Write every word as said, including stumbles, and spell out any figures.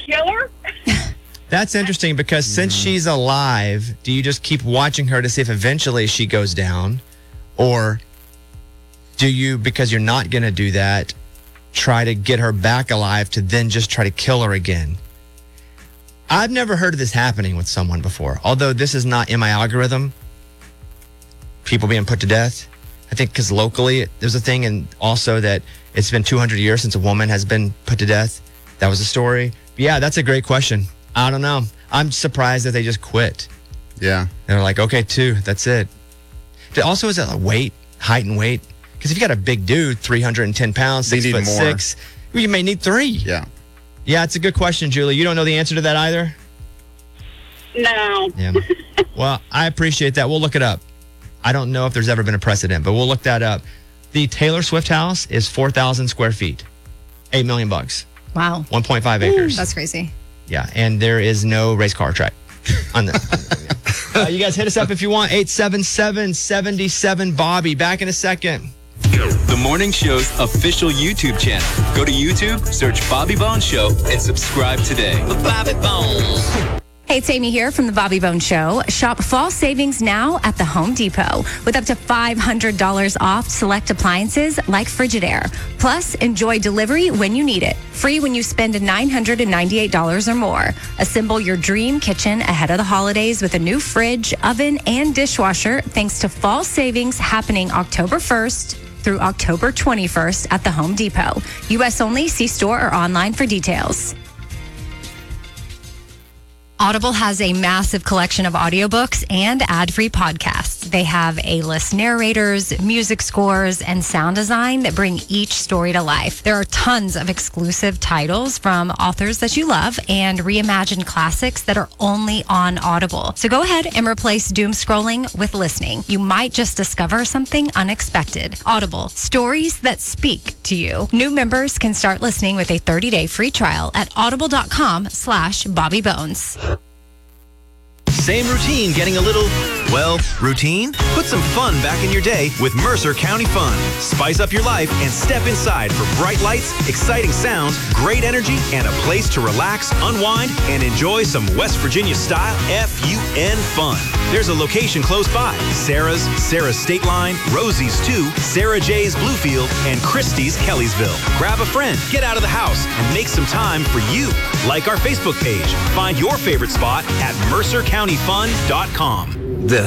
kill her? That's interesting because since she's alive, do you just keep watching her to see if eventually she goes down? Or do you, because you're not going to do that, try to get her back alive to then just try to kill her again? I've never heard of this happening with someone before, although this is not in my algorithm. People being put to death. I think because locally there's a thing, and also that it's been two hundred years since a woman has been put to death. That was a story. But yeah, that's a great question. I don't know. I'm surprised that they just quit. Yeah. They're like, okay, two, that's it. Also, is it a weight, height and weight? Because if you got a big dude, three hundred ten pounds, six foot more. six, well, you may need three. Yeah. Yeah, it's a good question, Julie. You don't know the answer to that either? No. Yeah. Well, I appreciate that. We'll look it up. I don't know if there's ever been a precedent, but we'll look that up. The Taylor Swift house is four thousand square feet, eight million bucks. Wow. one point five acres. Ooh, that's crazy. Yeah, and there is no race car track on the. uh, you guys hit us up if you want. eight seven seven, seven seven, Bobby. Back in a second. The Morning Show's official YouTube channel. Go to YouTube, search Bobby Bones Show, and subscribe today. The Bobby Bones. Hey, it's Amy here from the Bobby Bones Show. Shop fall savings now at the Home Depot with up to five hundred dollars off select appliances like Frigidaire. Plus, enjoy delivery when you need it. Free when you spend nine hundred ninety-eight dollars or more. Assemble your dream kitchen ahead of the holidays with a new fridge, oven, and dishwasher thanks to fall savings happening October first through October twenty-first at the Home Depot. U S only. See store or online for details. Audible has a massive collection of audiobooks and ad-free podcasts. They have A-list narrators, music scores, and sound design that bring each story to life. There are tons of exclusive titles from authors that you love and reimagined classics that are only on Audible. So go ahead and replace doom scrolling with listening. You might just discover something unexpected. Audible, stories that speak to you. New members can start listening with a thirty-day free trial at audible.com slash Bobby Bones. Same routine getting a little, well, routine? Put some fun back in your day with Mercer County Fun. Spice up your life and step inside for bright lights, exciting sounds, great energy, and a place to relax, unwind, and enjoy some West Virginia-style F U N fun. There's a location close by. Sarah's, Sarah's State Line, Rosie's two, Sarah J's Bluefield, and Christie's Kellysville. Grab a friend, get out of the house, and make some time for you. Like our Facebook page. Find your favorite spot at mercer county fun dot com. The